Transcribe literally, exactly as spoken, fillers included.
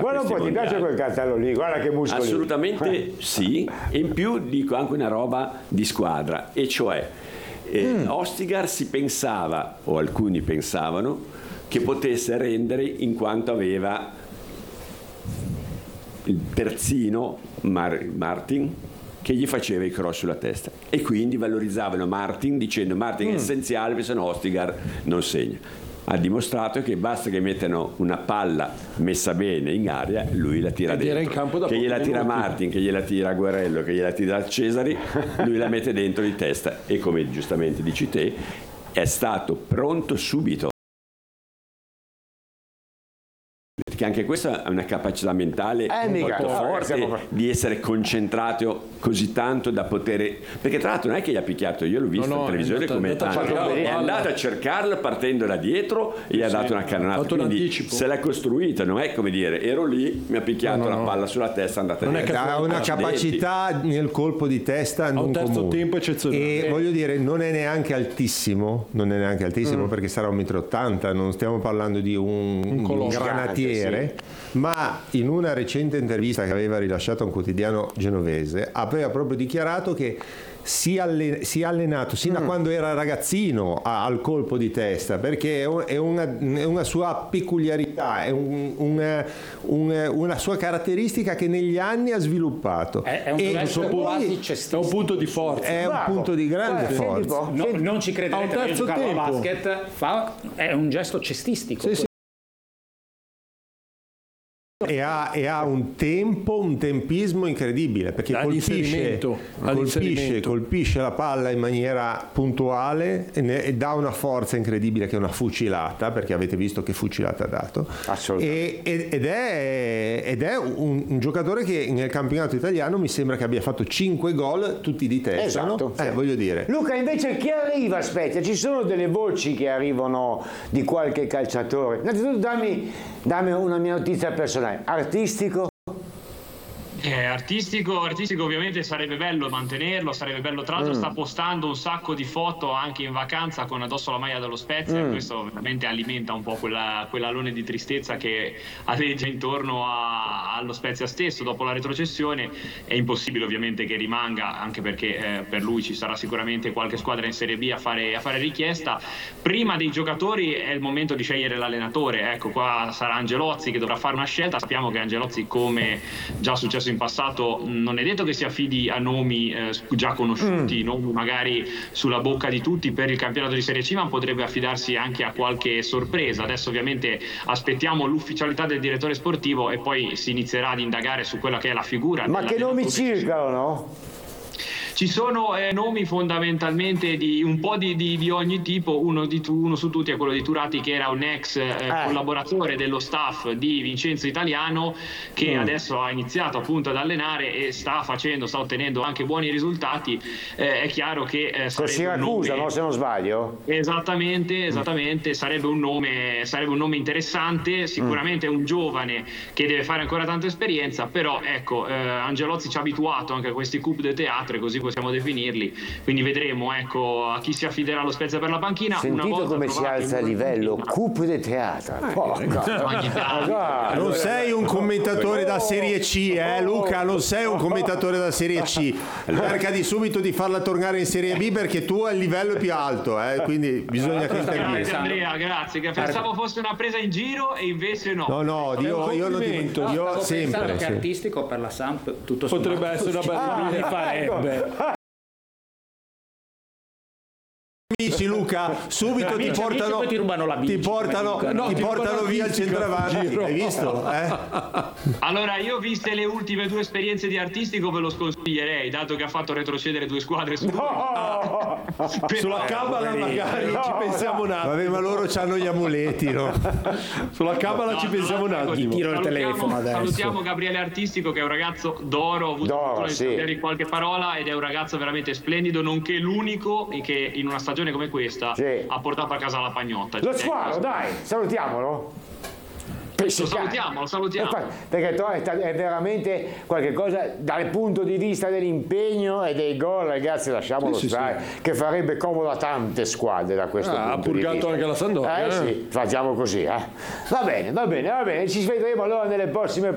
Guarda un po', ti piace quel cartello lì? Guarda che muscoli. Assolutamente sì, e in più dico anche una roba di squadra, e cioè eh, mm. Ostigar si pensava, o alcuni pensavano, che potesse rendere in quanto aveva il terzino Mar- Martin che gli faceva i cross sulla testa, e quindi valorizzavano Martin dicendo Martin mm. è essenziale perché sennò Ostigar non segna. Ha dimostrato che basta che mettano una palla messa bene in aria, lui la tira dentro, in campo che gliela tira Martin, che gliela tira Guerrello, che gliela tira Cesari, lui la mette dentro di testa, e come giustamente dici te è stato pronto subito. Che anche questa è una capacità mentale eh, molto mica, forte no, di essere concentrato così tanto da poter, perché tra l'altro non è che gli ha picchiato, io l'ho visto no, no, in televisione come tanto, è andato a cercarlo partendo da dietro e gli ha sì, dato una cannonata, quindi se l'è costruita, non è come dire ero lì, mi ha picchiato no, no, la palla sulla testa, andata non dentro. Ha una capacità nel colpo di testa non un terzo comune. Tempo eccezionale, e voglio dire non è neanche altissimo, non è neanche altissimo mm. perché sarà un metro e ottanta, non stiamo parlando di un, un, un granatiere. Sì. Ma in una recente intervista che aveva rilasciato a un quotidiano genovese aveva proprio dichiarato che si, allen- si è allenato sin da mm. quando era ragazzino a- al colpo di testa, perché è, un- è, una, è una sua peculiarità, è un- un- un- una sua caratteristica che negli anni ha sviluppato. È, è un, e gesto quasi cestistico. È un punto di forza. È un Bravo. punto di grande Guarda, forza. No, non ci crederete, A un terzo io giocavo tempo. a basket, fa, è un gesto cestistico. Sì, sì. E ha, e ha un tempo, un tempismo incredibile, perché colpisce, colpisce, colpisce la palla in maniera puntuale e, ne, e dà una forza incredibile che è una fucilata, perché avete visto che fucilata ha dato. E, ed è, ed è un, un giocatore che nel campionato italiano mi sembra che abbia fatto cinque gol tutti di testa. Esatto, no? sì. eh, voglio dire. Luca, invece chi arriva? Aspetta, ci sono delle voci che arrivano di qualche calciatore. Innanzitutto dammi, dammi una mia notizia personale. Artistico? Eh, artistico, artistico ovviamente sarebbe bello mantenerlo, sarebbe bello, tra l'altro mm. sta postando un sacco di foto anche in vacanza con addosso la maglia dello Spezia, mm. e questo veramente alimenta un po' quella, quell'alone di tristezza che aleggia intorno a, allo Spezia stesso. Dopo la retrocessione è impossibile ovviamente che rimanga, anche perché eh, per lui ci sarà sicuramente qualche squadra in Serie B a fare, a fare richiesta. Prima dei giocatori è il momento di scegliere l'allenatore, ecco qua sarà Angelozzi che dovrà fare una scelta. Sappiamo che Angelozzi, come già successo in passato, non è detto che si affidi a nomi eh, già conosciuti, mm. nomi magari sulla bocca di tutti per il campionato di Serie C, ma potrebbe affidarsi anche a qualche sorpresa. Adesso ovviamente aspettiamo l'ufficialità del direttore sportivo e poi si inizierà ad indagare su quella che è la figura. Ma che nomi circolano, no? Ci sono eh, nomi fondamentalmente di un po' di, di, di ogni tipo. Uno, di, uno su tutti è quello di Turati, che era un ex eh, eh. collaboratore dello staff di Vincenzo Italiano, che mm. adesso ha iniziato appunto ad allenare e sta facendo, sta ottenendo anche buoni risultati. Eh, è chiaro che eh, sarebbe Siracusa, un nome... no? Se non sbaglio. Esattamente, esattamente. Mm. Sarebbe un nome, sarebbe un nome interessante. Sicuramente mm. un giovane che deve fare ancora tanta esperienza, però ecco, eh, Angelozzi ci ha abituato anche a questi coup de théâtre, così possiamo definirli, quindi vedremo ecco a chi si affiderà lo Spezia per la panchina. Sentito una volta come si alza a livello, coup de théâtre. Non sei un commentatore da Serie C, eh Luca, non sei un commentatore da Serie C. Cerca di subito di farla tornare in Serie B, perché tu hai il livello più alto, eh, quindi bisogna che intervieni. Grazie Andrea, grazie, che pensavo fosse una presa in giro e invece no. No, no, io, io lo dimentico, no, io sempre. Che sì. artistico per la Samp tutto potrebbe essere una bella ah, lui farebbe. Amici Luca, subito amici, ti portano, amici, ti rubano la bici, ti portano, no, ti ti portano via il centravanti, hai visto? Eh? Allora io, viste le ultime due esperienze di Artistico, ve lo sconsiglierei, dato che ha fatto retrocedere due squadre su no! Sulla Cabala magari no, ci pensiamo un attimo. Vabbè, ma loro hanno gli amuleti, no? Sulla Cabala no, ci pensiamo un attimo. Gli tiro il telefono adesso. Salutiamo Gabriele Artistico, che è un ragazzo d'oro, ho avuto d'oro, la sì. di qualche parola, ed è un ragazzo veramente splendido, nonché l'unico che in una stagione come questa sì. ha portato a casa la pagnotta. Lo squalo, dai, salutiamolo. Lo salutiamo, lo salutiamo. Perché è veramente qualche cosa dal punto di vista dell'impegno e dei gol, ragazzi, lasciamolo sì, stare, sì, sì. che farebbe comodo a tante squadre da questo ah, punto di vista. Ha purgato anche la Sampdoria. Eh, eh? sì, facciamo così, eh. Va bene, va bene, va bene, ci vedremo allora nelle prossime